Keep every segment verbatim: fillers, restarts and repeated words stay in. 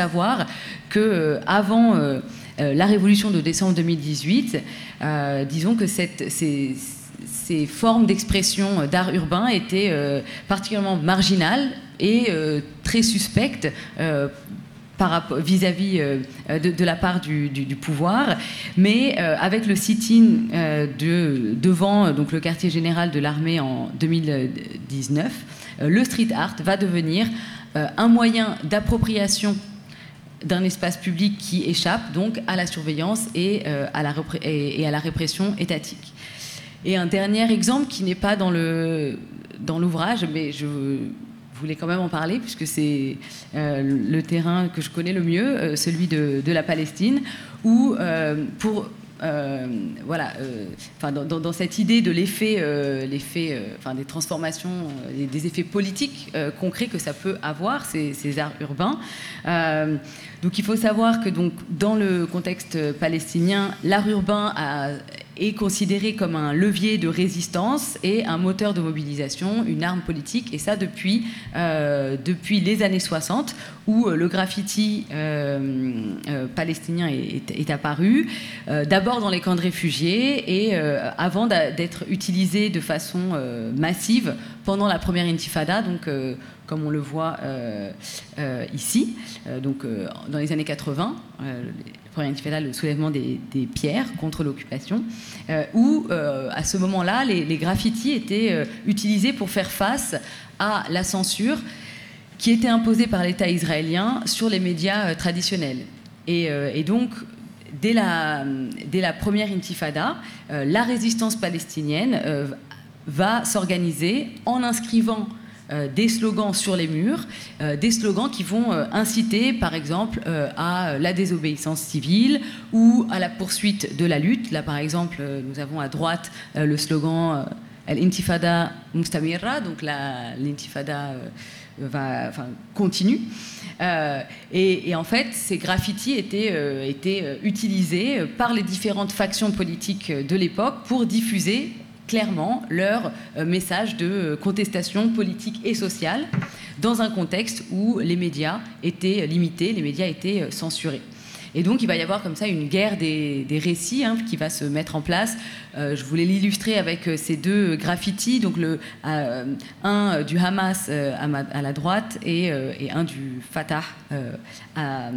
savoir qu'avant euh, euh, la révolution de décembre deux mille dix-huit, euh, disons que cette, ces, ces formes d'expression d'art urbain étaient euh, particulièrement marginales et euh, très suspectes euh, vis-à-vis -vis de, de la part du, du, du pouvoir, mais euh, avec le sit-in euh, de, devant donc, le quartier général de l'armée en deux mille dix-neuf, euh, le street art va devenir euh, un moyen d'appropriation d'un espace public qui échappe donc à la surveillance et, euh, à la et, et à la répression étatique. Et un dernier exemple qui n'est pas dans le, dans l'ouvrage, mais je voulais quand même en parler puisque c'est euh, le terrain que je connais le mieux, euh, celui de, de la Palestine, où euh, pour euh, voilà, euh, enfin, dans, dans cette idée de l'effet, euh, l'effet, euh, enfin, des transformations, euh, des effets politiques euh, concrets que ça peut avoir ces, ces arts urbains. Euh, donc il faut savoir que donc dans le contexte palestinien, l'art urbain a est considéré comme un levier de résistance et un moteur de mobilisation, une arme politique, et ça depuis, euh, depuis les années soixante, où le graffiti euh, euh, palestinien est, est, est apparu, euh, d'abord dans les camps de réfugiés, et euh, avant d'être utilisé de façon euh, massive pendant la première intifada, donc euh, comme on le voit euh, euh, ici, euh, donc euh, dans les années quatre-vingts, euh, la première intifada, le soulèvement des, des pierres contre l'occupation, euh, où euh, à ce moment-là, les, les graffitis étaient euh, utilisés pour faire face à la censure qui était imposée par l'État israélien sur les médias euh, traditionnels. Et, euh, et donc, dès la, dès la première intifada, euh, la résistance palestinienne euh, va s'organiser en inscrivant Euh, des slogans sur les murs, euh, des slogans qui vont euh, inciter, par exemple, euh, à la désobéissance civile ou à la poursuite de la lutte. Là, par exemple, euh, nous avons à droite euh, le slogan euh, Al-Intifada Mustamirra, donc l'intifada euh, va, enfin, continue. Euh, et, et en fait, ces graffitis étaient, euh, étaient euh, utilisés par les différentes factions politiques de l'époque pour diffuser clairement leur euh, message de contestation politique et sociale dans un contexte où les médias étaient limités, les médias étaient euh, censurés. Et donc il va y avoir comme ça une guerre des, des récits hein, qui va se mettre en place. Euh, je voulais l'illustrer avec euh, ces deux graffitis, donc le, euh, un du Hamas euh, à, ma, à la droite et, euh, et un du Fatah euh, à,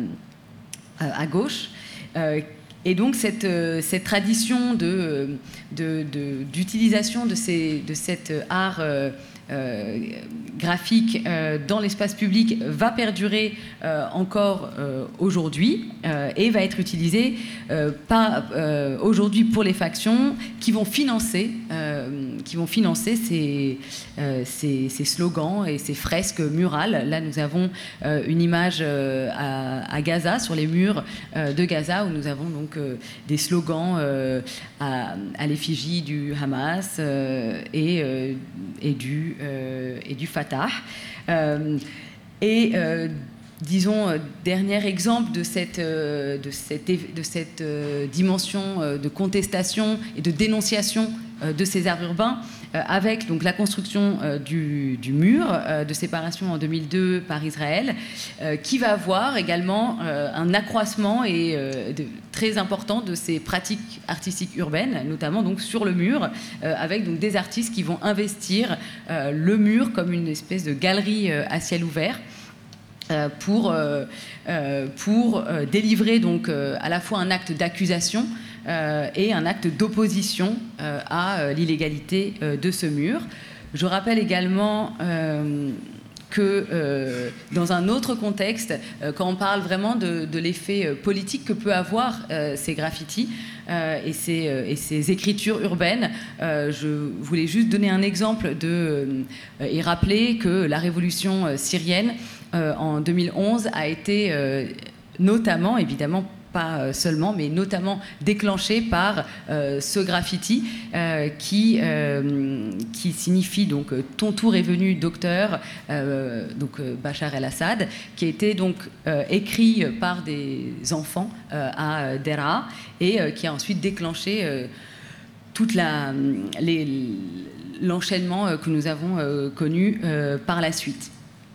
à gauche. Euh, Et donc cette, cette tradition de, de, de, d'utilisation de, ces, de cet art euh, euh, graphique euh, dans l'espace public va perdurer euh, encore euh, aujourd'hui euh, et va être utilisé euh, pas, euh, aujourd'hui pour les factions qui vont financer, euh, qui vont financer ces, euh, ces, ces slogans et ces fresques murales. Là, nous avons euh, une image euh, à, à Gaza, sur les murs euh, de Gaza, où nous avons donc euh, des slogans euh, à, à l'effigie du Hamas euh, et, euh, et du Euh, et du Fatah. Euh, et euh, disons, euh, dernier exemple de cette, euh, de cette, de cette euh, dimension euh, de contestation et de dénonciation euh, de ces arts urbains, euh, avec donc, la construction euh, du, du mur euh, de séparation en deux mille deux par Israël, euh, qui va avoir également euh, un accroissement et, euh, de, très important de ces pratiques artistiques urbaines, notamment donc, sur le mur, euh, avec donc, des artistes qui vont investir euh, le mur comme une espèce de galerie euh, à ciel ouvert, Euh, pour, euh, euh, pour euh, délivrer donc, euh, à la fois un acte d'accusation euh, et un acte d'opposition euh, à euh, l'illégalité euh, de ce mur. Je rappelle également euh, que euh, dans un autre contexte, euh, quand on parle vraiment de, de l'effet politique que peut avoir euh, ces graffitis euh, et, ces, euh, et ces écritures urbaines, euh, je voulais juste donner un exemple de, euh, et rappeler que la révolution euh, syrienne Euh, en deux mille onze a été euh, notamment, évidemment pas seulement, mais notamment déclenché par euh, ce graffiti euh, qui, euh, qui signifie donc « Ton tour est venu, docteur euh, », donc Bachar el-Assad, qui a été donc euh, écrit par des enfants euh, à Deraa et euh, qui a ensuite déclenché euh, toute la, les, l'enchaînement que nous avons euh, connu euh, par la suite.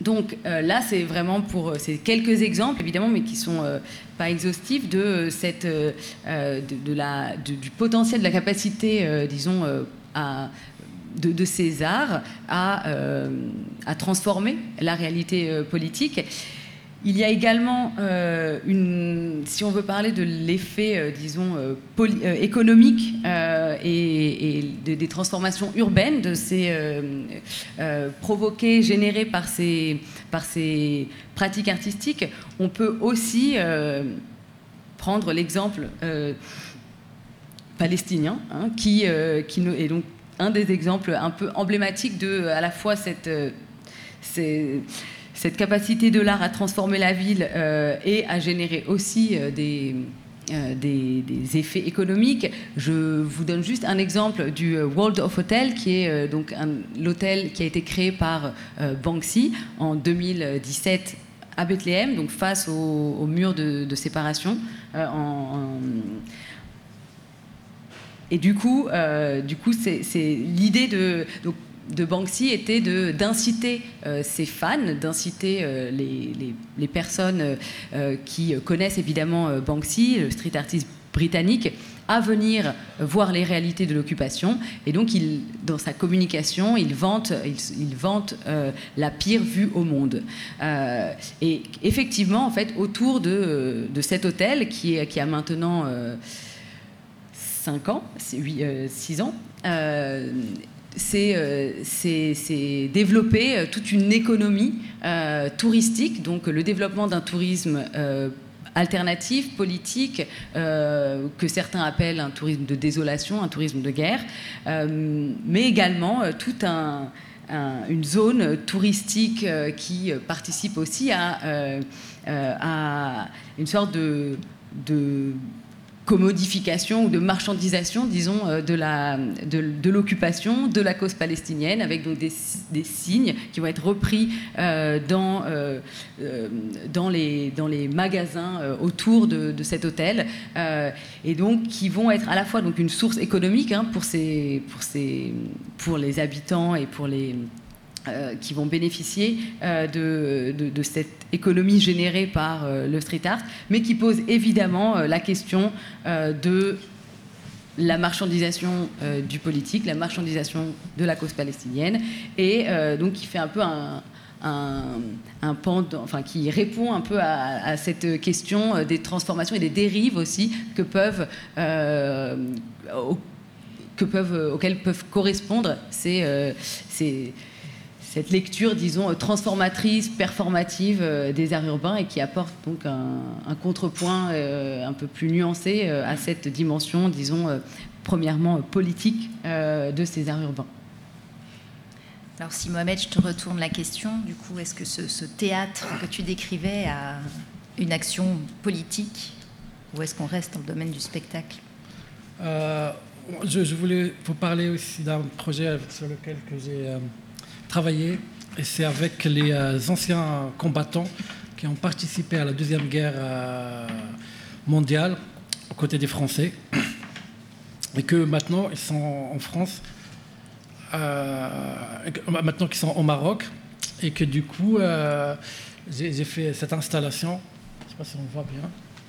Donc euh, là, c'est vraiment pour c'est quelques exemples évidemment, mais qui sont euh, pas exhaustifs de cette euh, de, de la de, du potentiel, de la capacité, euh, disons, euh, à de, de ces arts à euh, à transformer la réalité euh, politique. Il y a également, euh, une, si on veut parler de l'effet, euh, disons, euh, poly, euh, économique euh, et, et de, des transformations urbaines, de ces euh, euh, provoquées, générées par ces, par ces pratiques artistiques, on peut aussi euh, prendre l'exemple euh, palestinien, hein, qui, euh, qui est donc un des exemples un peu emblématiques de, à la fois cette... Euh, ces, cette capacité de l'art à transformer la ville euh, et à générer aussi euh, des, euh, des, des effets économiques. Je vous donne juste un exemple du World of Hotel, qui est euh, donc un, l'hôtel qui a été créé par euh, Banksy en deux mille dix-sept à Bethléem, donc face au, au mur de, de séparation. Euh, en, en... Et du coup, euh, du coup c'est, c'est l'idée de... Donc, de Banksy était de, d'inciter euh, ses fans, d'inciter euh, les, les, les personnes euh, qui connaissent évidemment euh, Banksy, le street artiste britannique, à venir voir les réalités de l'occupation. Et donc, il, dans sa communication, il vante, il, il vante euh, la pire vue au monde. Euh, et effectivement, en fait, autour de, de cet hôtel, qui, est, qui a maintenant euh, cinq ans, six ans, euh, C'est, euh, c'est, c'est développer euh, toute une économie euh, touristique, donc le développement d'un tourisme euh, alternatif, politique, euh, que certains appellent un tourisme de désolation, un tourisme de guerre, euh, mais également euh, toute un, un, une zone touristique euh, qui participe aussi à, euh, euh, à une sorte de... de commodification ou de marchandisation, disons, de, la, de, de l'occupation, de la cause palestinienne, avec donc des, des signes qui vont être repris euh, dans, euh, dans, les, dans les magasins euh, autour de, de cet hôtel, euh, et donc qui vont être à la fois donc, une source économique hein, pour, ces, pour, ces, pour les habitants et pour les... Euh, qui vont bénéficier euh, de, de, de cette économie générée par euh, le street art, mais qui pose évidemment euh, la question euh, de la marchandisation euh, du politique, la marchandisation de la cause palestinienne, et euh, donc qui fait un peu un, un, un pan, enfin qui répond un peu à, à cette question des transformations et des dérives aussi que peuvent euh, au, que peuvent auxquelles peuvent correspondre ces, euh, ces cette lecture, disons, transformatrice, performative euh, des arts urbains et qui apporte donc un, un contrepoint euh, un peu plus nuancé euh, à cette dimension, disons, euh, premièrement euh, politique euh, de ces arts urbains. Alors si Mohamed, je te retourne la question, du coup, est-ce que ce, ce théâtre que tu décrivais a une action politique ou est-ce qu'on reste dans le domaine du spectacle ? euh, je, je voulais vous parler aussi d'un projet sur lequel que j'ai... Euh, travaillé, et c'est avec les euh, anciens combattants qui ont participé à la Deuxième Guerre euh, mondiale aux côtés des Français, et que maintenant ils sont en France, euh, maintenant qu'ils sont au Maroc, et que du coup euh, j'ai, j'ai fait cette installation, je ne sais pas si on voit bien.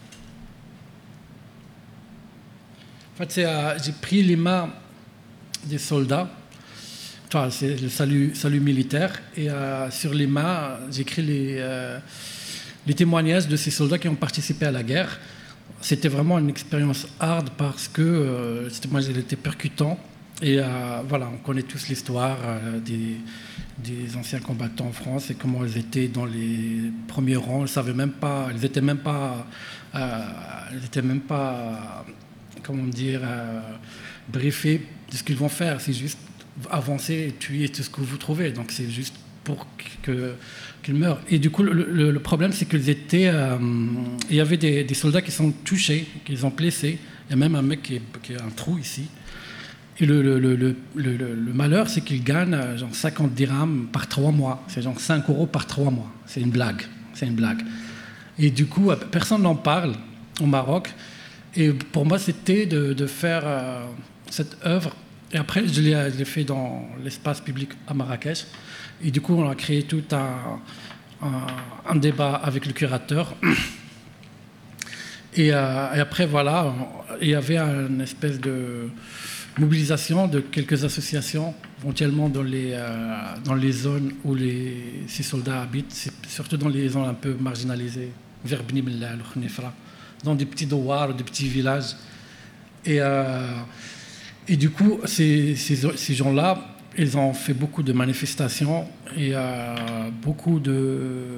En fait, c'est, euh, j'ai pris les mains des soldats. Enfin, c'est le salut, salut militaire. Et euh, sur les mains, j'écris les, euh, les témoignages de ces soldats qui ont participé à la guerre. C'était vraiment une expérience hard parce que euh, ces témoignages étaient percutants. Et euh, voilà, on connaît tous l'histoire euh, des, des anciens combattants en France et comment ils étaient dans les premiers rangs. Ils ne savaient même pas, ils n'étaient même pas, euh, ils étaient même pas, comment dire, euh, briefés de ce qu'ils vont faire. C'est juste avancer et tuer tout ce que vous trouvez. Donc c'est juste pour que, qu'ils meurent. Et du coup, le, le, le problème, c'est qu'ils étaient... Euh, il y avait des, des soldats qui sont touchés, qui ont blessés. Il y a même un mec qui, est, qui a un trou ici. Et le, le, le, le, le, le malheur, c'est qu'ils gagnent genre cinquante dirhams par trois mois. C'est genre cinq euros par trois mois. C'est une blague. C'est une blague. Et du coup, personne n'en parle au Maroc. Et pour moi, c'était de, de faire euh, cette œuvre et après, je l'ai, je l'ai fait dans l'espace public à Marrakech. Et du coup, on a créé tout un, un, un débat avec le curateur. Et, euh, et après, voilà, il y avait une espèce de mobilisation de quelques associations, éventuellement dans les, euh, dans les zones où les, ces soldats habitent, surtout dans les zones un peu marginalisées, vers Bni Mellal, Khnifra, dans des petits douars, des petits villages. Et, euh, et du coup, ces, ces, ces gens-là, ils ont fait beaucoup de manifestations et euh, beaucoup de,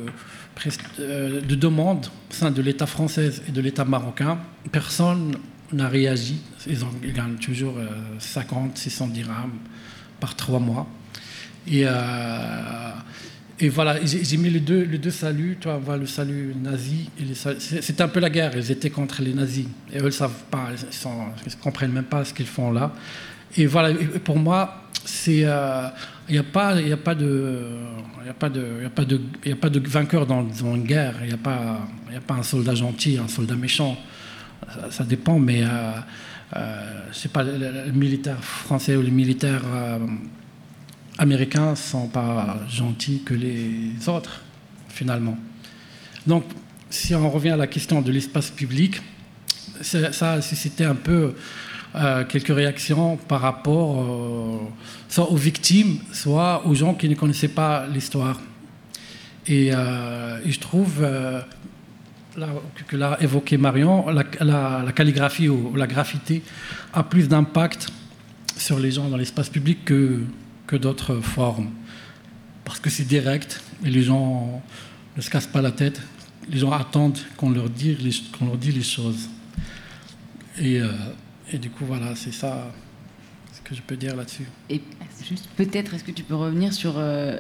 de demandes au sein de l'État français et de l'État marocain. Personne n'a réagi. Ils, ont, ils gagnent toujours euh, cinquante, six cents dirhams par trois mois. Et, euh, et voilà, j'ai, j'ai mis les deux, les deux saluts. Tu vois, le salut nazi. Et les saluts, c'était un peu la guerre. Ils étaient contre les nazis. Et eux, ils ne savent pas. Ils ne comprennent même pas ce qu'ils font là. Et voilà, et pour moi, c'est, euh, il n'y a pas, il y a pas de, il y a pas de, il y a pas de, il y a pas de vainqueur dans, dans une guerre. Il n'y a pas, il y a pas un soldat gentil, un soldat méchant. Ça, ça dépend, mais euh, euh, je sais pas, le, le militaire français ou les militaires euh, américains sont pas gentils que les autres, finalement. Donc, si on revient à la question de l'espace public, ça a suscité un peu Euh, quelques réactions par rapport euh, soit aux victimes, soit aux gens qui ne connaissaient pas l'histoire. Et, euh, et je trouve, euh, là, que l'a évoqué Marion, la, la, la calligraphie ou la graffiti a plus d'impact sur les gens dans l'espace public que, que d'autres formes. Parce que c'est direct et les gens ne se cassent pas la tête. Les gens attendent qu'on leur dise les, qu'on leur dise les choses. Et... Euh, Et du coup, voilà, c'est ça ce que je peux dire là-dessus. Et juste peut-être, est-ce que tu peux revenir sur euh,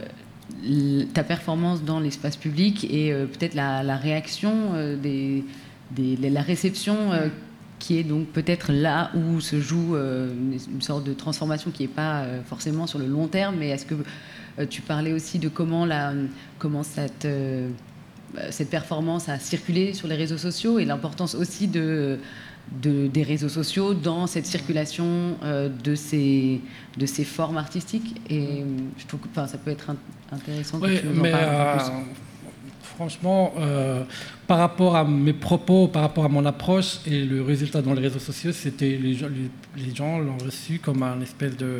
ta performance dans l'espace public et euh, peut-être la, la réaction, euh, des, des, la réception euh, qui est donc peut-être là où se joue euh, une sorte de transformation qui n'est pas euh, forcément sur le long terme, mais est-ce que euh, tu parlais aussi de comment, la, comment cette, euh, cette performance a circulé sur les réseaux sociaux et l'importance aussi de... De, des réseaux sociaux dans cette circulation euh, de, ces, de ces formes artistiques. Et je trouve que enfin, ça peut être intéressant que oui, tu nous en mais, parles un peu euh, plus. Franchement, euh, par rapport à mes propos, par rapport à mon approche et le résultat dans les réseaux sociaux, c'était les gens, les, les gens l'ont reçu comme un espèce de,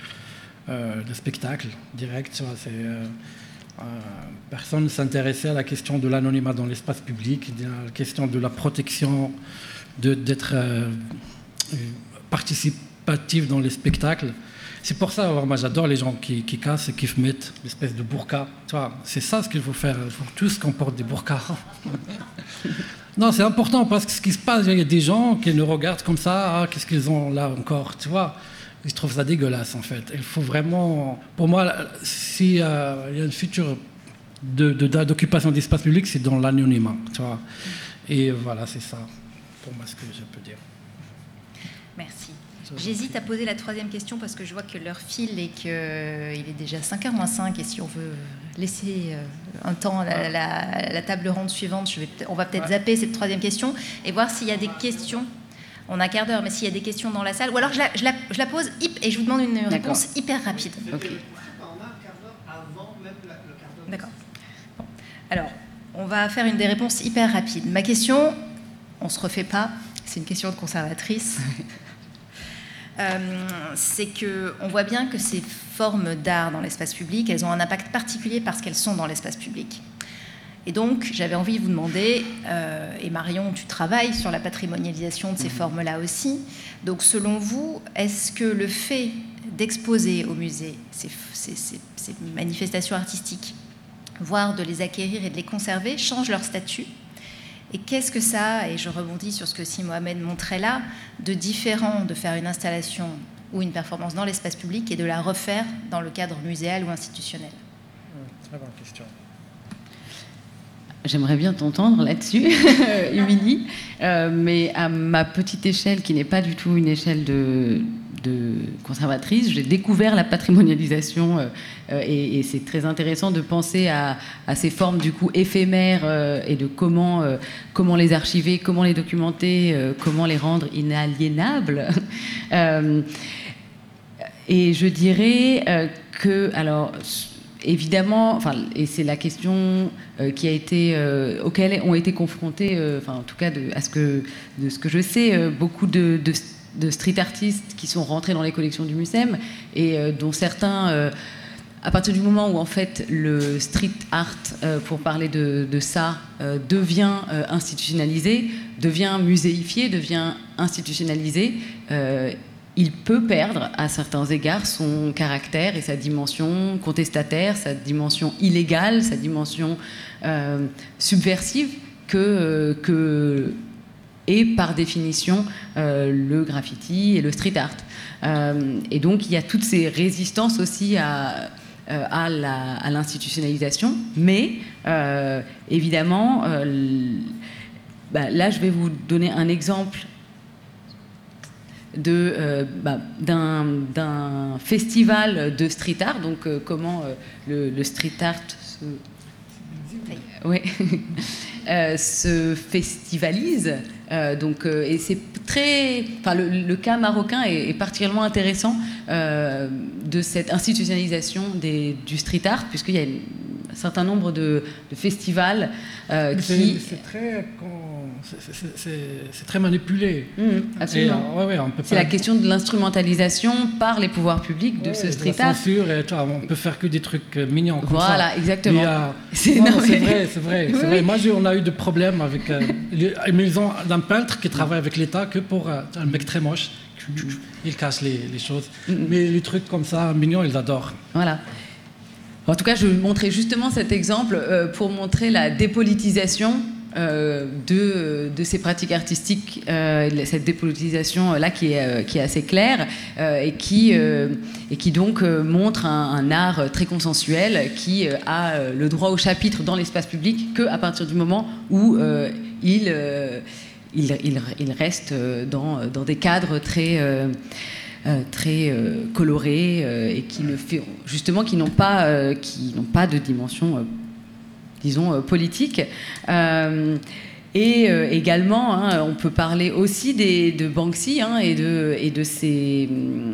euh, de spectacle direct. Tu vois, c'est, euh, euh, personne ne s'intéressait à la question de l'anonymat dans l'espace public, à la question de la protection De, d'être euh, participatif dans les spectacles. C'est pour ça, alors, moi j'adore les gens qui, qui cassent et qui mettent l'espèce de burqa. Tu vois, c'est ça ce qu'il faut faire. Il faut tous qu'on porte des burqas. Non, c'est important parce que ce qui se passe, il y a des gens qui nous regardent comme ça. Ah, qu'est-ce qu'ils ont là encore, tu vois. Je trouve ça dégueulasse en fait. Il faut vraiment... Pour moi, s'il euh, y a une future de, de, d'occupation d'espace public, c'est dans l'anonymat. Tu vois. Et voilà, c'est ça. Pour moi, ce que je peux dire. Merci. J'hésite à poser la troisième question parce que je vois que l'heure file et qu'il est déjà cinq heures moins cinq et si on veut laisser un temps à la, la, la table ronde suivante, je vais, on va peut-être zapper cette troisième question et voir s'il y a des questions. On a un quart d'heure, mais s'il y a des questions dans la salle, ou alors je la, je la, je la pose et je vous demande une réponse D'accord. hyper rapide. Okay. D'accord. Bon. Alors, on va faire une des réponses hyper rapides. Ma question... On ne se refait pas, c'est une question de conservatrice. euh, c'est qu'on voit bien que ces formes d'art dans l'espace public, elles ont un impact particulier parce qu'elles sont dans l'espace public. Et donc, j'avais envie de vous demander, euh, et Marion, tu travailles sur la patrimonialisation de ces mmh. formes-là aussi. Donc, selon vous, est-ce que le fait d'exposer au musée ces, ces, ces, ces manifestations artistiques, voire de les acquérir et de les conserver, change leur statut ? Et qu'est-ce que ça a, et je rebondis sur ce que Si Mohamed montrait là, de différent de faire une installation ou une performance dans l'espace public et de la refaire dans le cadre muséal ou institutionnel ? Très bonne question. J'aimerais bien t'entendre là-dessus, Émilie, euh, mais à ma petite échelle, qui n'est pas du tout une échelle de, de conservatrice, j'ai découvert la patrimonialisation euh, et, et c'est très intéressant de penser à, à ces formes du coup éphémères euh, et de comment, euh, comment les archiver, comment les documenter, euh, comment les rendre inaliénables. euh, et je dirais euh, que, alors, évidemment, enfin, et c'est la question euh, qui a été, euh, auquel ont été confrontés, euh, enfin, en tout cas, de, à ce que, de ce que je sais, euh, beaucoup de, de, de street artistes qui sont rentrés dans les collections du MUSEM et euh, dont certains, euh, à partir du moment où en fait le street art, euh, pour parler de, de ça, euh, devient euh, institutionnalisé, devient muséifié, devient institutionnalisé, euh, il peut perdre à certains égards son caractère et sa dimension contestataire, sa dimension illégale, sa dimension euh, subversive que, euh, que est par définition euh, le graffiti et le street art. Euh, et donc il y a toutes ces résistances aussi à, euh, à, la, à l'institutionnalisation, mais euh, évidemment, euh, bah, là je vais vous donner un exemple De, euh, bah, d'un, d'un festival de street art, donc euh, comment euh, le, le street art se, ouais. euh, se festivalise. Euh, donc, euh, et c'est très, enfin, le, le cas marocain est, est particulièrement intéressant euh, de cette institutionnalisation des, du street art, puisqu'il y a une, un certain nombre de, de festivals euh, qui... C'est, c'est très... C'est, c'est, c'est, c'est très manipulé. Mmh, absolument. Et, ouais, ouais, on peut c'est pas... la question de l'instrumentalisation par les pouvoirs publics de ouais, ce de street la art. Censure, et, toi, on peut faire que des trucs mignons comme voilà, ça. Voilà, exactement. A... C'est, non, non, c'est mais... vrai, c'est vrai. Oui, c'est vrai. oui. Moi, j'ai, on a eu des problèmes avec euh, les maisons d'un peintre qui travaille avec l'État que pour euh, un mec très moche. Il casse les, les choses. Mm-hmm. Mais les trucs comme ça, mignons, ils adorent. Voilà. En tout cas, je vais montrer justement cet exemple euh, pour montrer la dépolitisation Euh, de, de ces pratiques artistiques, euh, cette dépolitisation-là qui est, euh, qui est assez claire euh, et, qui, euh, et qui donc euh, montre un, un art très consensuel qui euh, a le droit au chapitre dans l'espace public qu'à partir du moment où euh, il, euh, il, il, il reste dans, dans des cadres très... Euh, Euh, très euh, colorés euh, et qui ne fait, justement qui n'ont pas, euh, qui n'ont pas de dimension euh, disons euh, politique. Euh, et euh, également, hein, on peut parler aussi des, de Banksy hein, et de et de ses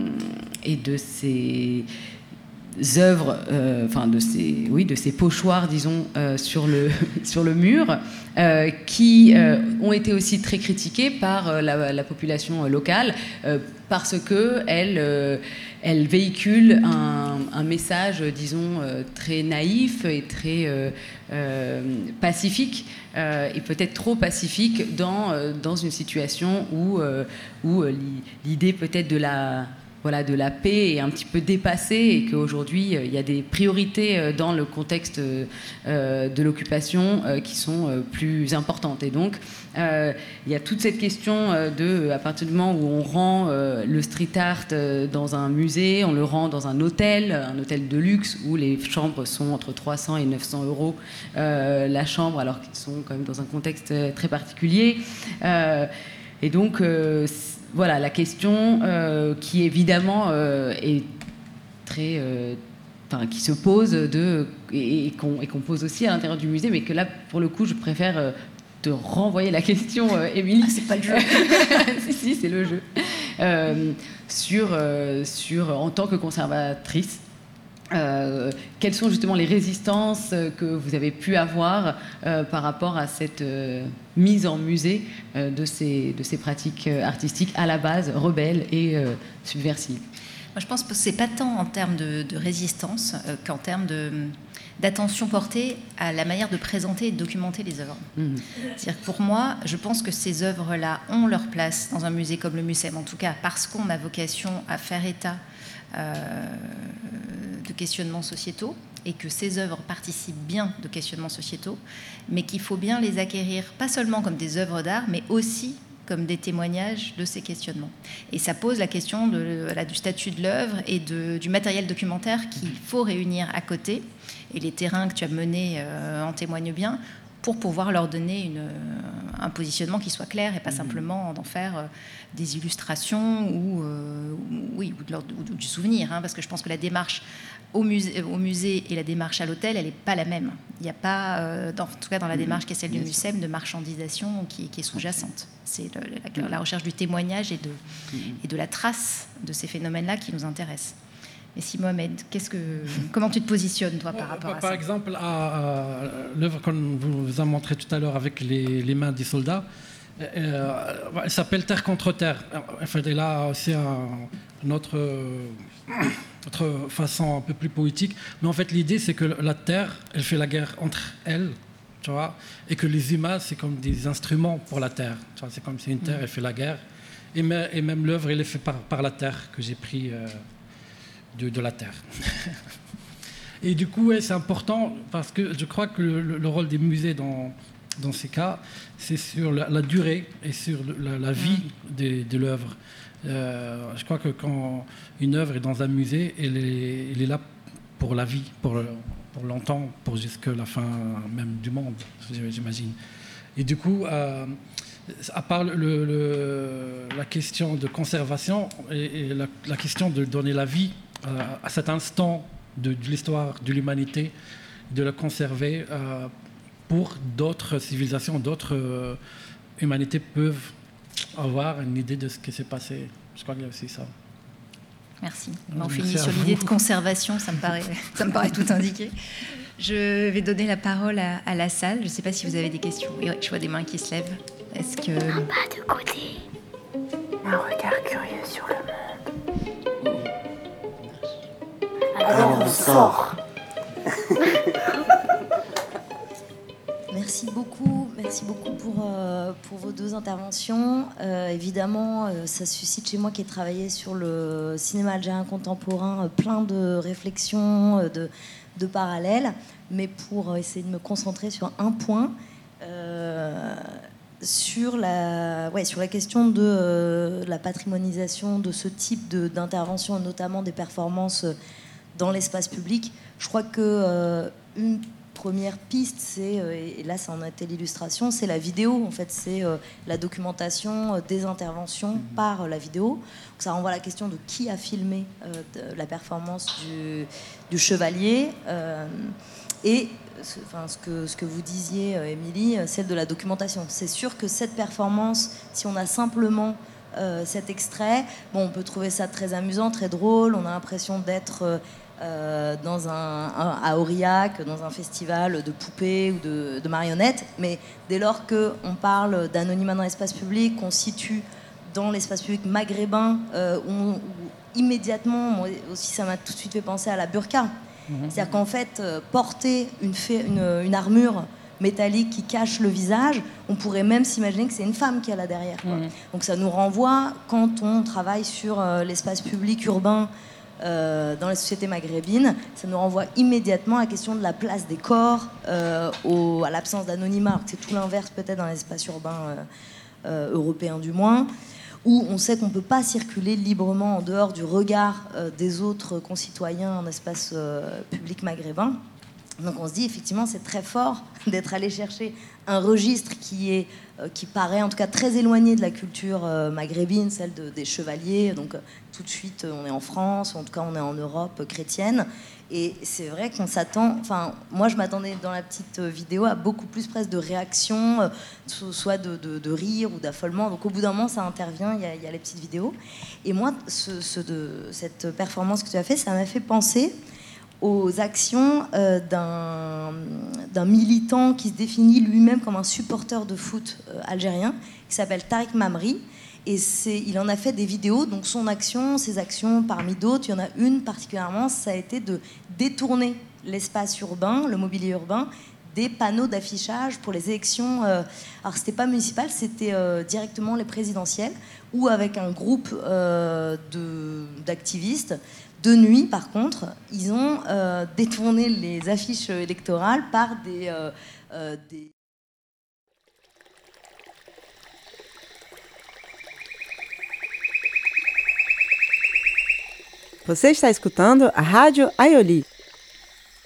et de ses œuvres, euh, enfin de ces, oui, de ces pochoirs, disons, euh, sur le sur le mur, euh, qui euh, ont été aussi très critiqués par euh, la, la population locale euh, parce que elles euh, elles véhiculent un, un message, disons, euh, très naïf et très euh, euh, pacifique, euh, et peut-être trop pacifique dans euh, dans une situation où euh, où l'idée peut-être de la Voilà, de la paix est un petit peu dépassée et qu'aujourd'hui, euh, il y a des priorités euh, dans le contexte euh, de l'occupation euh, qui sont euh, plus importantes. Et donc, euh, il y a toute cette question euh, de, à partir du moment où on rend euh, le street art euh, dans un musée, on le rend dans un hôtel, un hôtel de luxe où les chambres sont entre trois cents et neuf cents euros euh, la chambre, alors qu'ils sont quand même dans un contexte très particulier. Euh, et donc, euh, voilà, la question euh, qui évidemment euh, est très, euh, enfin, qui se pose de, et, et, qu'on, et qu'on pose aussi à l'intérieur du musée, mais que là, pour le coup, je préfère euh, te renvoyer la question, euh, Émilie. Ah, c'est pas le jeu. si, si, c'est le jeu. Euh, sur, euh, sur, en tant que conservatrice, Euh, quelles sont justement les résistances que vous avez pu avoir euh, par rapport à cette euh, mise en musée euh, de, ces, de ces pratiques artistiques à la base rebelles et euh, subversives? Moi, je pense que c'est pas tant en termes de, de résistance euh, qu'en termes de, d'attention portée à la manière de présenter et de documenter les œuvres. Mmh. C'est-à-dire que pour moi, je pense que ces œuvres-là ont leur place dans un musée comme le MUSEM, en tout cas parce qu'on a vocation à faire état euh, de questionnements sociétaux et que ces œuvres participent bien de questionnements sociétaux, mais qu'il faut bien les acquérir, pas seulement comme des œuvres d'art, mais aussi comme des témoignages de ces questionnements. Et ça pose la question de, voilà, du statut de l'œuvre et de, du matériel documentaire qu'il faut réunir à côté, et les terrains que tu as menés euh, en témoignent bien, pour pouvoir leur donner une, un positionnement qui soit clair et pas simplement d'en faire euh, des illustrations ou, euh, oui, ou, de leur, ou du souvenir, hein, parce que je pense que la démarche au musée, au musée et la démarche à l'hôtel, elle n'est pas la même. Il n'y a pas, euh, dans, en tout cas dans la démarche qui est celle du MUSEM, de marchandisation qui, qui est sous-jacente. C'est le, la, la recherche du témoignage et de, et de la trace de ces phénomènes-là qui nous intéressent. Et si Mohamed, qu'est-ce que, comment tu te positionnes, toi, par rapport par, à par ça? Par exemple, à, à l'œuvre qu'on vous a montrée tout à l'heure avec les, les mains des soldats, euh, elle s'appelle Terre contre Terre. En fait, elle a aussi un, une autre, autre façon un peu plus poétique. Mais en fait, l'idée, c'est que la Terre, elle fait la guerre entre elles, tu vois, et que les humains, c'est comme des instruments pour la Terre. Tu vois, c'est comme si une Terre, elle fait la guerre. Et, me, et même l'œuvre, elle est faite par, par la Terre, que j'ai pris euh, de, de la Terre. Et du coup, ouais, c'est important, parce que je crois que le, le rôle des musées dans, dans ces cas, c'est sur la, la durée et sur la, la vie de, de l'œuvre. Euh, je crois que quand une œuvre est dans un musée, elle est, elle est là pour la vie, pour, pour longtemps, pour jusqu'à la fin même du monde, j'imagine. Et du coup, euh, à part le, le, la question de conservation et, et la, la question de donner la vie à, à cet instant de, de l'histoire de l'humanité, de la conserver euh, pour d'autres civilisations, d'autres euh, humanités peuvent avoir une idée de ce qui s'est passé. Je crois qu'il y a aussi ça. Merci. Oui, on merci finit sur l'idée de conservation, ça me paraît, ça me paraît tout indiqué. Je vais donner la parole à, à la salle. Je ne sais pas si vous avez des questions. Oui, je vois des mains qui se lèvent. Est-ce que... Un pas de côté. Un regard curieux sur le monde. Alors on sort. Merci beaucoup, merci beaucoup pour, euh, pour vos deux interventions. Euh, évidemment, euh, ça suscite chez moi qui ai travaillé sur le cinéma algérien contemporain euh, plein de réflexions, euh, de, de parallèles. Mais pour essayer de me concentrer sur un point, euh, sur, la, ouais, sur la question de euh, la patrimonialisation de ce type de, d'intervention, notamment des performances dans l'espace public, je crois que euh, une première piste, c'est, et là ça en a été l'illustration, c'est la vidéo. En fait, c'est euh, la documentation des interventions par la vidéo. Donc, ça renvoie à la question de qui a filmé euh, de, la performance du, du chevalier. Euh, et ce, enfin, ce, que, ce que vous disiez, euh, Émilie, celle de la documentation. C'est sûr que cette performance, si on a simplement euh, cet extrait, bon, on peut trouver ça très amusant, très drôle, on a l'impression d'être... Euh, Euh, dans un, un, à Aurillac, dans un festival de poupées ou de, de marionnettes. Mais dès lors qu'on parle d'anonymat dans l'espace public, qu'on situe dans l'espace public maghrébin, euh, où, où immédiatement, moi aussi ça m'a tout de suite fait penser à la burqa. Mmh. C'est-à-dire qu'en fait, euh, porter une, une, une armure métallique qui cache le visage, on pourrait même s'imaginer que c'est une femme qui est là derrière, quoi. Mmh. Donc ça nous renvoie, quand on travaille sur euh, l'espace public urbain, Euh, dans les sociétés maghrébines, ça nous renvoie immédiatement à la question de la place des corps, euh, au, à l'absence d'anonymat. C'est tout l'inverse peut-être dans l'espace urbain euh, euh, européen du moins, où on sait qu'on ne peut pas circuler librement en dehors du regard euh, des autres concitoyens en espace euh, public maghrébin. Donc on se dit effectivement c'est très fort d'être allé chercher un registre qui, est, euh, qui paraît en tout cas très éloigné de la culture euh, maghrébine, celle de, des chevaliers. Donc euh, tout de suite euh, on est en France, ou en tout cas on est en Europe euh, chrétienne. Et c'est vrai qu'on s'attend, enfin moi je m'attendais dans la petite vidéo à beaucoup plus presque de réactions, euh, soit de, de, de rire ou d'affolement. Donc au bout d'un moment ça intervient, il y a, il y a les petites vidéos. Et moi ce, ce de, cette performance que tu as fait, ça m'a fait penser aux actions euh, d'un, d'un militant qui se définit lui-même comme un supporter de foot euh, algérien, qui s'appelle Tariq Mamri. Et c'est, il en a fait des vidéos, donc son action, ses actions parmi d'autres, il y en a une particulièrement, ça a été de détourner l'espace urbain, le mobilier urbain, des panneaux d'affichage pour les élections. Euh, alors c'était pas municipal, c'était euh, directement les présidentielles, où avec un groupe euh, de, d'activistes, de nuit, par contre, ils ont euh, détourné les affiches électorales par des... Euh, euh, des... Você está escutando a Rádio Aioli.